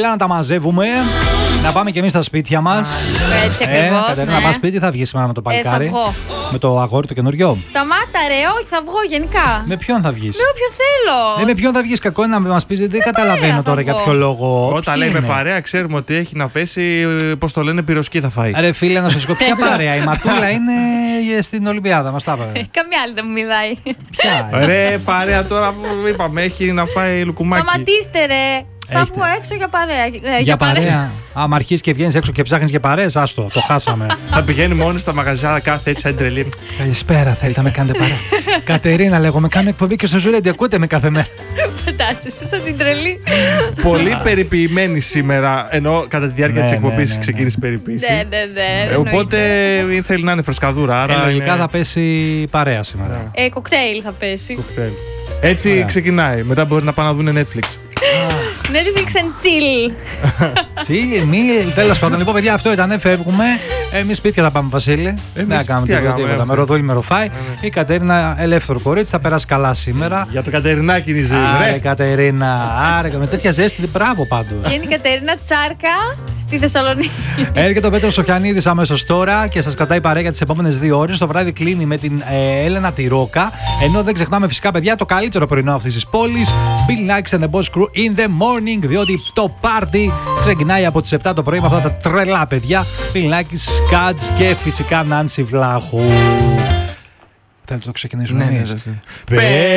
σιγά να τα μαζεύουμε. Να πάμε και εμείς στα σπίτια μας. Έτσι ακριβώς. Κατερίνα, να πας σπίτι, θα βγεις σήμερα με το παλικάρι. Θα βγω. Με το αγόρι το καινούριο. Σταμάτα, ρε, όχι, θα βγω γενικά. Με ποιον θα βγεις? Με όποιον θέλω. Με ποιον θα βγεις, κακό είναι να μας πεις, δεν καταλαβαίνω τώρα για ποιο λόγο. Όταν λέει με παρέα, ξέρουμε ότι έχει να πέσει, πώς το λένε, πυροσκή θα φάει. Ρε φίλε, να σας πω ποια παρέα. Η Ματούλα είναι στην Ολυμπιάδα, μας τα είπε. Καμιά άλλη δεν μου μιλάει. Ποια? Ρε, παρέα τώρα που είπαμε, έχει να φάει λουκουμάκι. Σταματήστε, ρε. Θα βγω έξω για παρέα. Για παρέα. Άμα αρχίσει και βγαίνει έξω και ψάχνει για παρέες, άστο, το χάσαμε. Θα πηγαίνει μόνη στα μαγαζιά, κάθε έτσι σαν τρελή. Καλησπέρα, θέλετε να με κάνετε παρέα? Κατερίνα, λέγομαι, κάνω εκπομπή και στο Ζουρέντι, ακούτε με κάθε μέρα. Φαντάζεσαι, σαν την τρελή. Πολύ περιποιημένη σήμερα, ενώ κατά τη διάρκεια της εκπομπής ξεκίνησε η περιποίηση. Ναι. Οπότε θέλει να είναι φρεσκαδούρα. Άρα λογικά θα πέσει παρέα σήμερα. Κοκτέιλ θα πέσει. Έτσι ξεκινάει. Μετά μπορεί να πάνε να δουν Netflix. Netflix and chill. Chill, τέλος πάντων. Λοιπόν, παιδιά, αυτό ήταν. Φεύγουμε. Εμείς σπίτια θα πάμε, Βασίλη. Δεν θα κάνουμε τίποτα. Με ροδούλη, με ροφάι. Η Κατερίνα, ελεύθερο κορίτσι, θα περάσει καλά σήμερα. Για το Κατερινάκι είναι η ζωή. Άρα, Κατερίνα. Άρα, με τέτοια ζέστη, μπράβο πάντως. Και είναι η Κατερίνα Τσάρκα στη Θεσσαλονίκη. Έρχεται ο Πέτρος Σοφιανίδης αμέσως τώρα και σας κρατάει παρέα για τις επόμενες 2 ώρες. Το βράδυ κλείνει με την Έλενα τη Ρόκα. Ενώ δεν ξεχνάμε φυσικά, παιδιά, το καλύτερο πρωινό αυτής της πόλης. Bill Nikes and the Boss Crew in the morning. Διότι το πάρτι ξεκινάει από τις 7 το πρωί με αυτά τα τρελά παιδιά. Bill Nikes, Scudz και φυσικά Νάνση Βλάχου. Θέλετε να το ξεκινήσουμε εμείς?